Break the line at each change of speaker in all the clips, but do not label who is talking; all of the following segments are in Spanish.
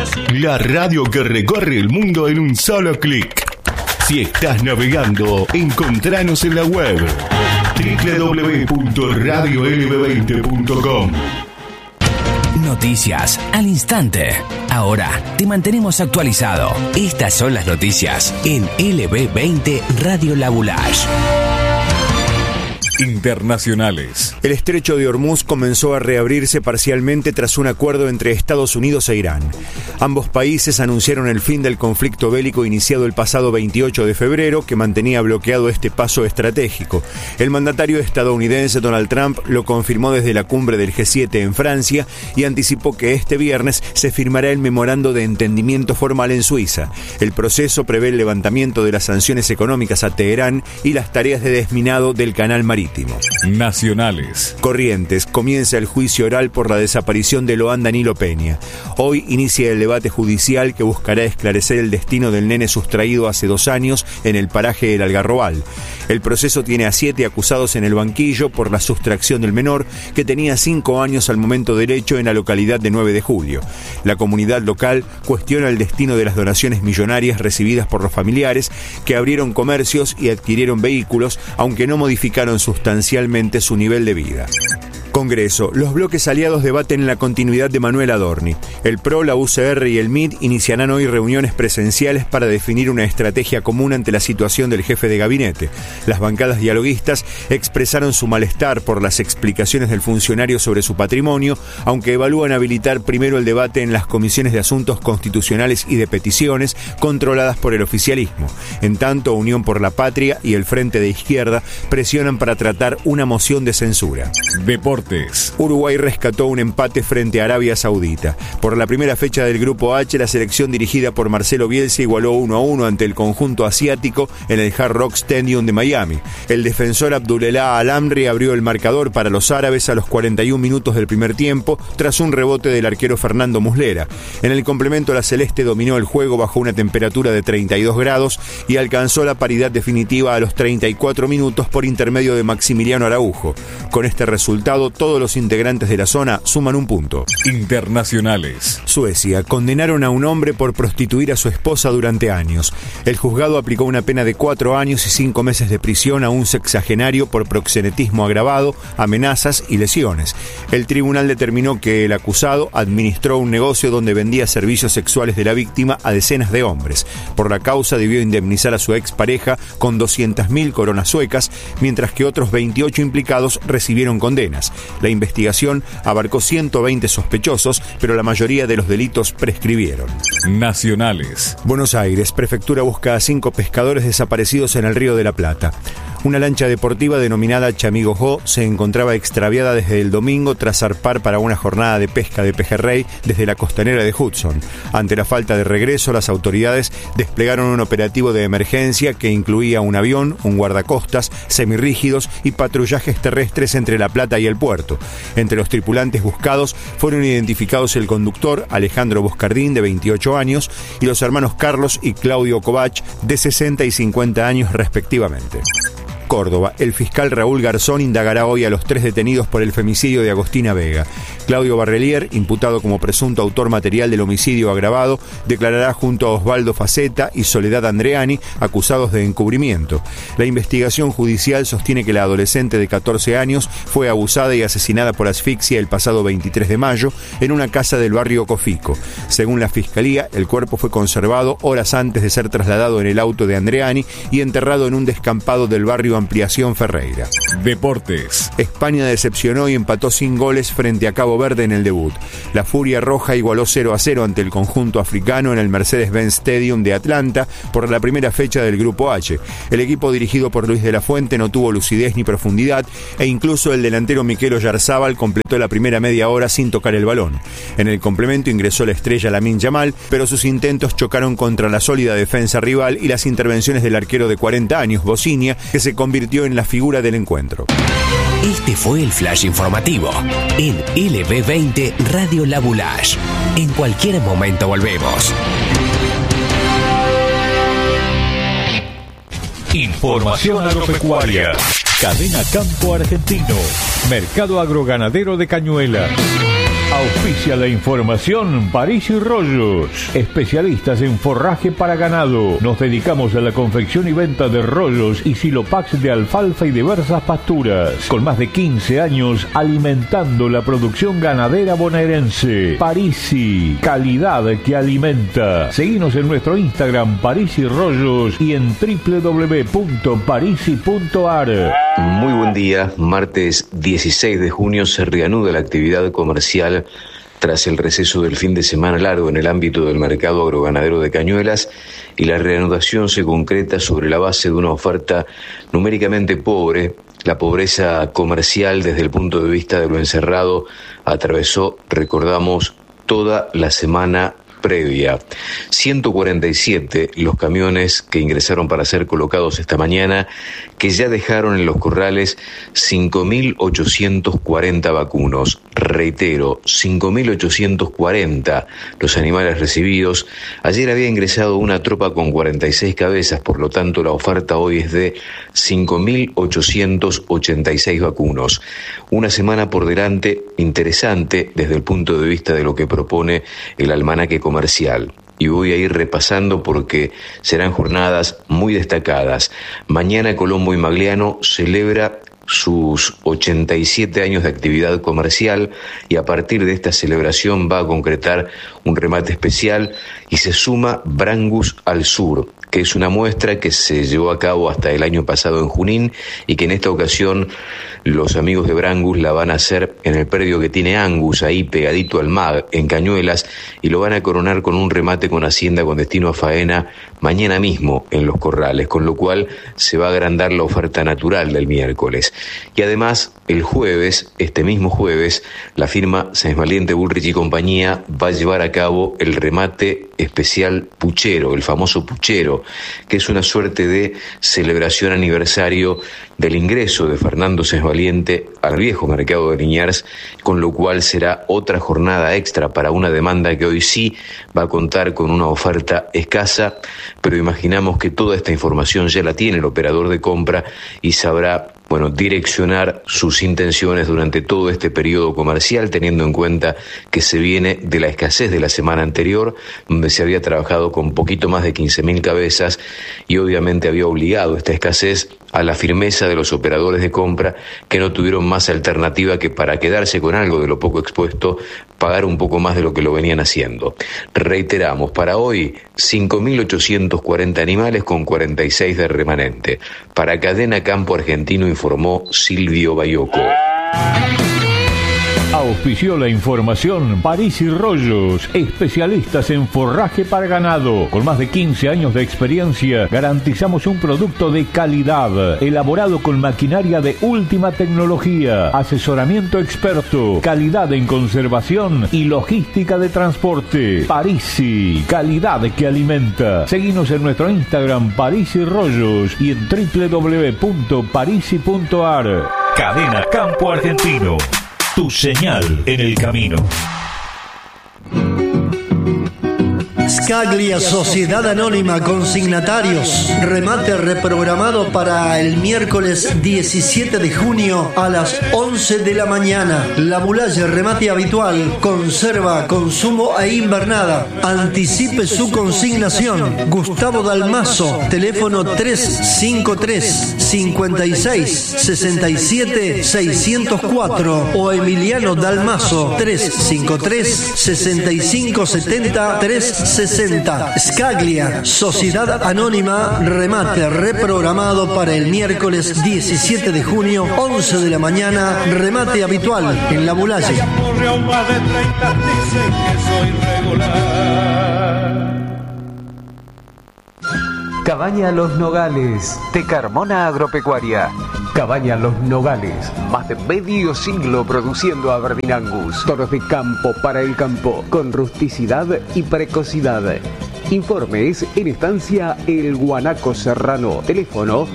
La radio que recorre el mundo en un solo clic. Si estás navegando, encontranos en la web www.radiolb20.com.
Noticias al instante. Ahora te mantenemos actualizado. Estas son las noticias en LB20 Radio La Boulage.
Internacionales.
El estrecho de Hormuz comenzó a reabrirse parcialmente tras un acuerdo entre Estados Unidos e Irán. Ambos países anunciaron el fin del conflicto bélico iniciado el pasado 28 de febrero, que mantenía bloqueado este paso estratégico. El mandatario estadounidense Donald Trump lo confirmó desde la cumbre del G7 en Francia y anticipó que este viernes se firmará el memorando de entendimiento formal en Suiza. El proceso prevé el levantamiento de las sanciones económicas a Teherán y las tareas de desminado del canal marítimo.
Nacionales.
Corrientes, comienza el juicio oral por la desaparición de Loan Danilo Peña. Hoy inicia el debate judicial que buscará esclarecer el destino del nene sustraído hace 2 años en el paraje El Algarrobal. El proceso tiene a 7 acusados en el banquillo por la sustracción del menor, que tenía 5 años al momento del hecho en la localidad de 9 de julio. La comunidad local cuestiona el destino de las donaciones millonarias recibidas por los familiares, que abrieron comercios y adquirieron vehículos, aunque no modificaron sustancialmente su nivel de vida. Congreso. Los bloques aliados debaten la continuidad de Manuel Adorni. El PRO, la UCR y el MID iniciarán hoy reuniones presenciales para definir una estrategia común ante la situación del jefe de gabinete. Las bancadas dialoguistas expresaron su malestar por las explicaciones del funcionario sobre su patrimonio, aunque evalúan habilitar primero el debate en las comisiones de asuntos constitucionales y de peticiones controladas por el oficialismo. En tanto, Unión por la Patria y el Frente de Izquierda presionan para tratar una moción de censura.
Deportes.
Uruguay rescató un empate frente a Arabia Saudita. Por la primera fecha del Grupo H, la selección dirigida por Marcelo Bielsa igualó 1-1 ante el conjunto asiático en el Hard Rock Stadium de Miami. El defensor Abdullah Al-Amri abrió el marcador para los árabes a los 41 minutos del primer tiempo, tras un rebote del arquero Fernando Muslera. En el complemento, la celeste dominó el juego bajo una temperatura de 32 grados y alcanzó la paridad definitiva a los 34 minutos por intermedio de Maximiliano Araujo. Con este resultado, todos los integrantes de la zona suman un punto.
Internacionales.
Suecia. Condenaron a un hombre por prostituir a su esposa durante años. El juzgado aplicó una pena de 4 años y 5 meses de prisión a un sexagenario por proxenetismo agravado, amenazas y lesiones. El tribunal determinó que el acusado administró un negocio donde vendía servicios sexuales de la víctima a decenas de hombres. Por la causa debió indemnizar a su expareja con 200.000 coronas suecas, mientras que otros 28 implicados recibieron condenas. La investigación abarcó 120 sospechosos, pero la mayoría de los delitos prescribieron.
Nacionales.
Buenos Aires. Prefectura busca a 5 pescadores desaparecidos en el Río de la Plata. Una lancha deportiva denominada Chamigo Jo se encontraba extraviada desde el domingo tras zarpar para una jornada de pesca de pejerrey desde la costanera de Hudson. Ante la falta de regreso, las autoridades desplegaron un operativo de emergencia que incluía un avión, un guardacostas, semirrígidos y patrullajes terrestres entre La Plata y el puerto. Entre los tripulantes buscados fueron identificados el conductor Alejandro Boscardín, de 28 años, y los hermanos Carlos y Claudio Kovach, de 60 y 50 años respectivamente. Córdoba. El fiscal Raúl Garzón indagará hoy a los 3 detenidos por el femicidio de Agostina Vega. Claudio Barrelier, imputado como presunto autor material del homicidio agravado, declarará junto a Osvaldo Faceta y Soledad Andreani, acusados de encubrimiento. La investigación judicial sostiene que la adolescente de 14 años fue abusada y asesinada por asfixia el pasado 23 de mayo en una casa del barrio Cofico. Según la Fiscalía, el cuerpo fue conservado horas antes de ser trasladado en el auto de Andreani y enterrado en un descampado del barrio Ampliación Ferreira.
Deportes.
España decepcionó y empató sin goles frente a Cabo Verde en el debut. La Furia Roja igualó 0-0 ante el conjunto africano en el Mercedes-Benz Stadium de Atlanta por la primera fecha del Grupo H. El equipo dirigido por Luis de la Fuente no tuvo lucidez ni profundidad e incluso el delantero Mikel Oyarzábal completó la primera media hora sin tocar el balón. En el complemento ingresó la estrella Lamine Yamal, pero sus intentos chocaron contra la sólida defensa rival y las intervenciones del arquero de 40 años, Bocinia, que se convirtió en la figura del encuentro.
Este fue el flash informativo en LB20 Radio La Boulage. En cualquier momento volvemos.
Información agropecuaria. Cadena Campo Argentino. Mercado agroganadero de Cañuelas. Auspicia la información París y Rollos, especialistas en forraje para ganado. Nos dedicamos a la confección y venta de rollos y silopax de alfalfa y diversas pasturas. Con más de 15 años alimentando la producción ganadera bonaerense. Parisi, calidad que alimenta. Seguinos en nuestro Instagram París y Rollos y en www.parisi.ar.
Muy buen día, martes 16 de junio se reanuda la actividad comercial tras el receso del fin de semana largo en el ámbito del mercado agroganadero de Cañuelas, y la reanudación se concreta sobre la base de una oferta numéricamente pobre. La pobreza comercial desde el punto de vista de lo encerrado atravesó, recordamos, toda la semana previa. 147 los camiones que ingresaron para ser colocados esta mañana, que ya dejaron en los corrales 5.840 vacunos. Reitero, 5.840 los animales recibidos. Ayer había ingresado una tropa con 46 cabezas, por lo tanto la oferta hoy es de 5.886 vacunos. Una semana por delante interesante desde el punto de vista de lo que propone el almanaque comercial. Y voy a ir repasando porque serán jornadas muy destacadas. Mañana Colombo y Magliano celebra sus 87 años de actividad comercial, y a partir de esta celebración va a concretar un remate especial y se suma Brangus al Sur, que es una muestra que se llevó a cabo hasta el año pasado en Junín y que en esta ocasión los amigos de Brangus la van a hacer en el predio que tiene Angus, ahí pegadito al MAG, en Cañuelas, y lo van a coronar con un remate con hacienda con destino a faena mañana mismo en Los Corrales, con lo cual se va a agrandar la oferta natural del miércoles. Y además, el jueves, este mismo jueves, la firma Sáenz Valiente, Bullrich y compañía va a llevar a cabo el remate especial puchero, el famoso puchero, que es una suerte de celebración aniversario del ingreso de Fernando Sáenz Valiente al viejo mercado de Liniers, con lo cual será otra jornada extra para una demanda que hoy sí va a contar con una oferta escasa, pero imaginamos que toda esta información ya la tiene el operador de compra y sabrá, direccionar sus intenciones durante todo este periodo comercial, teniendo en cuenta que se viene de la escasez de la semana anterior, donde se había trabajado con poquito más de 15.000 cabezas, y obviamente había obligado esta escasez a la firmeza de los operadores de compra, que no tuvieron más alternativa que, para quedarse con algo de lo poco expuesto, pagar un poco más de lo que lo venían haciendo. Reiteramos, para hoy 5.840 animales con 46 de remanente. Para Cadena Campo Argentino informó Silvio Bayoco.
Auspició la información París y Rollos, especialistas en forraje para ganado. Con más de 15 años de experiencia, garantizamos un producto de calidad, elaborado con maquinaria de última tecnología, asesoramiento experto, calidad en conservación y logística de transporte. Parisi, calidad que alimenta. Seguinos en nuestro Instagram París y Rollos y en www.parisi.ar.
Cadena Campo Argentino. Tu señal en el camino.
Scaglia Sociedad Anónima Consignatarios. Remate reprogramado para el miércoles 17 de junio a las 11 de la mañana. La Bulaye, remate habitual, conserva, consumo e invernada. Anticipe su consignación. Gustavo Dalmazo, teléfono 353 56 67 604 o Emiliano Dalmazo 353 65 70 360. Scaglia, Sociedad Anónima, remate reprogramado para el miércoles 17 de junio, 11 de la mañana, remate habitual en La Bulaye.
Cabaña Los Nogales, de Carmona Agropecuaria. Cabaña Los Nogales, más de medio siglo produciendo Aberdeen Angus. Toros de campo para el campo, con rusticidad y precocidad. Informes en estancia El Guanaco Serrano. Teléfono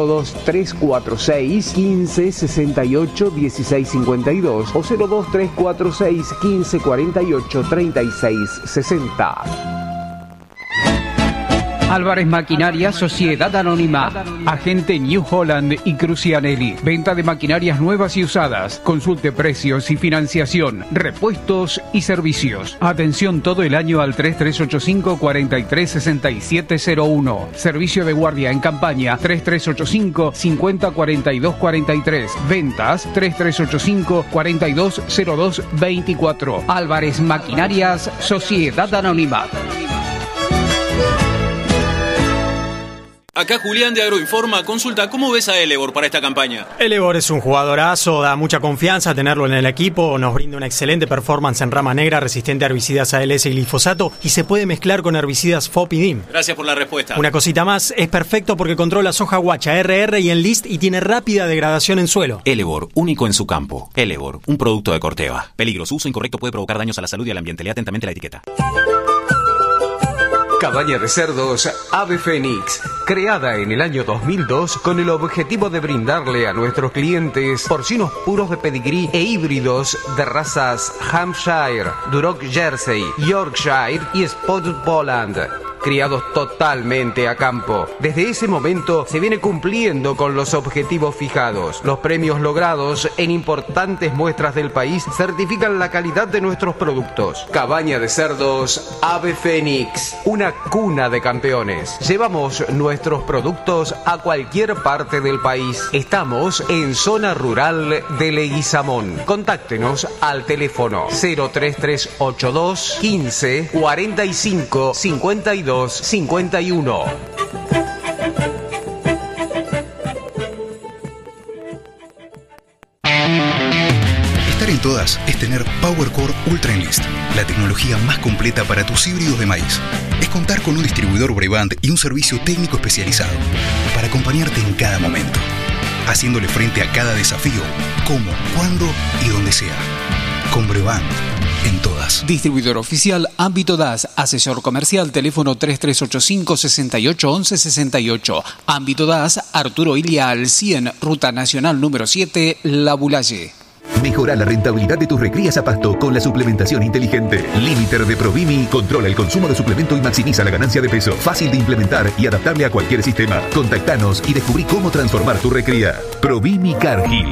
02346 15 68 16 52 o 02346 15 48 36 60.
Álvarez Maquinaria Sociedad Anónima. Agente New Holland y Crucianelli. Venta de maquinarias nuevas y usadas. Consulte precios y financiación. Repuestos y servicios. Atención todo el año al 3385 436701. Servicio de guardia en campaña 3385 504243. Ventas 3385 420224. Álvarez Maquinarias Sociedad Anónima.
Acá Julián de Agroinforma. Consulta, ¿cómo ves a Elevor para esta campaña?
Elevor es un jugadorazo, da mucha confianza tenerlo en el equipo, nos brinda una excelente performance en rama negra, resistente a herbicidas ALS y glifosato, y se puede mezclar con herbicidas FOP y DIM.
Gracias por la respuesta.
Una cosita más, es perfecto porque controla soja guacha, RR y Enlist y tiene rápida degradación en suelo.
Elevor, único en su campo. Elevor, un producto de Corteva. Peligro, su uso incorrecto puede provocar daños a la salud y al ambiente. Lea atentamente la etiqueta.
Cabaña de cerdos Ave Fénix, creada en el año 2002 con el objetivo de brindarle a nuestros clientes porcinos puros de pedigrí e híbridos de razas Hampshire, Duroc Jersey, Yorkshire y Spotted Poland, criados totalmente a campo. Desde ese momento se viene cumpliendo con los objetivos fijados. Los premios logrados en importantes muestras del país certifican la calidad de nuestros productos. Cabaña de cerdos Ave Fénix, una cuna de campeones. Llevamos nuestros productos a cualquier parte del país. Estamos en zona rural de Leguizamón. Contáctenos al teléfono 03382 15 45 52 51.
Estar en todas es tener PowerCore Ultra Enlist, la tecnología más completa para tus híbridos de maíz. Es contar con un distribuidor Brevant y un servicio técnico especializado para acompañarte en cada momento, haciéndole frente a cada desafío, como, cuándo y donde sea. Con Brevant, en todas.
Distribuidor oficial Ámbito DAS, asesor comercial, teléfono 3385 6811 68. Ámbito DAS, Arturo Ilia al 100, Ruta Nacional número 7, La Bulaye.
Mejora la rentabilidad de tus recrías a pasto con la suplementación inteligente. Limiter de Provimi controla el consumo de suplemento y maximiza la ganancia de peso. Fácil de implementar y adaptable a cualquier sistema. Contactanos y descubrí cómo transformar tu recría. Provimi Cargill.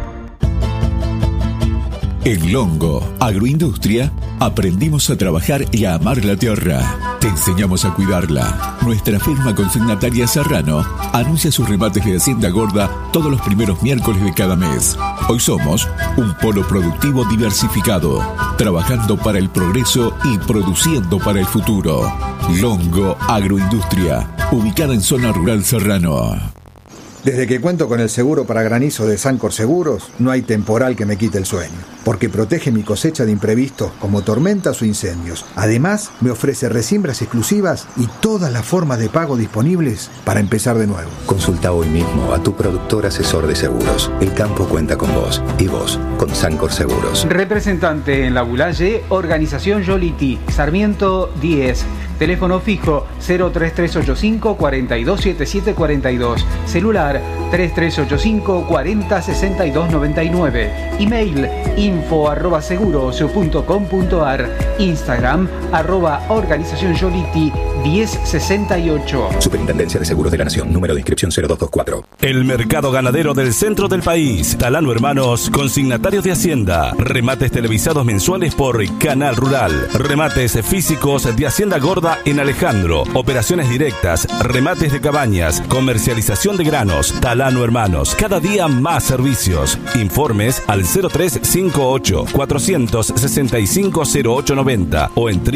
En Longo Agroindustria aprendimos a trabajar y a amar la tierra. Te enseñamos a cuidarla. Nuestra firma consignataria Serrano anuncia sus remates de Hacienda Gorda todos los primeros miércoles de cada mes. Hoy somos un polo productivo diversificado, trabajando para el progreso y produciendo para el futuro. Longo Agroindustria, ubicada en zona rural Serrano.
Desde que cuento con el seguro para granizo de Sancor Seguros, no hay temporal que me quite el sueño, porque protege mi cosecha de imprevistos como tormentas o incendios. Además, me ofrece resiembras exclusivas y todas las formas de pago disponibles para empezar de nuevo.
Consulta hoy mismo a tu productor asesor de seguros. El campo cuenta con vos y vos con Sancor Seguros.
Representante en La Bulaye, Organización Yoliti, Sarmiento 10. Teléfono fijo 03385 427742. Celular 3385 406299. Email info@seguros.com.ar. Instagram @Organización Yoliti 1068.
Superintendencia de Seguros de la Nación. Número de inscripción 0224.
El mercado ganadero del centro del país. Talano Hermanos, consignatarios de Hacienda. Remates televisados mensuales por Canal Rural. Remates físicos de Hacienda Gorda en Alejandro. Operaciones directas. Remates de cabañas. Comercialización de granos. Talano Hermanos. Cada día más servicios. Informes al 0358 465 0890 o en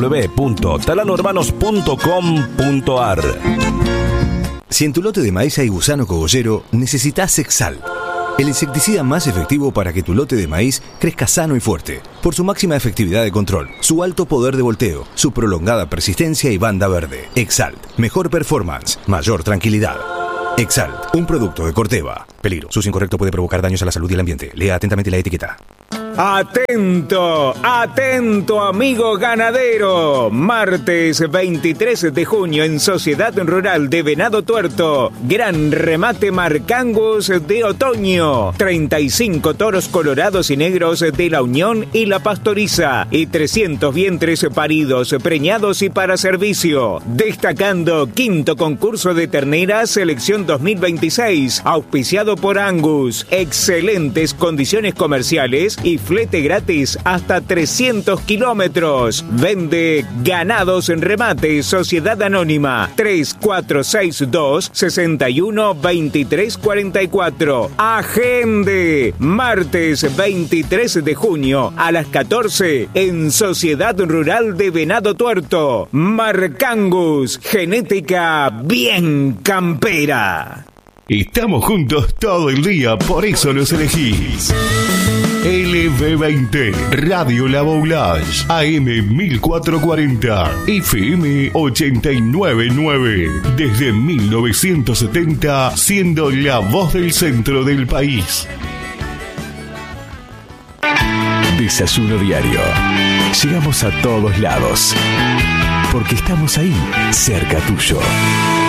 www.talanohermanos.com.ar.
Si en tu lote de maíz hay gusano cogollero, necesitas Exalt, el insecticida más efectivo para que tu lote de maíz crezca sano y fuerte, por su máxima efectividad de control, su alto poder de volteo, su prolongada persistencia y banda verde. Exalt, mejor performance, mayor tranquilidad. Exalt, un producto de Corteva. Peligro, su uso incorrecto puede provocar daños a la salud y el ambiente. Lea atentamente la etiqueta.
Atento, atento amigo ganadero. Martes 23 de junio en Sociedad Rural de Venado Tuerto. Gran remate Marcangus de otoño. 35 toros colorados y negros de la Unión y la Pastoriza. Y 300 vientres paridos, preñados y para servicio. Destacando quinto concurso de terneras selección 2026. Auspiciado por Angus. Excelentes condiciones comerciales y flete gratis hasta 300 kilómetros. Vende Ganados en Remate, Sociedad Anónima, 3462-612344. Agende, martes 23 de junio a las 14 en Sociedad Rural de Venado Tuerto. Marcangus, genética bien campera.
Estamos juntos todo el día, por eso los elegís. LB20, Radio La Boulage, AM 1440, FM 899. Desde 1970, siendo la voz del centro del país.
Desayuno diario. Llegamos a todos lados. Porque estamos ahí, cerca tuyo.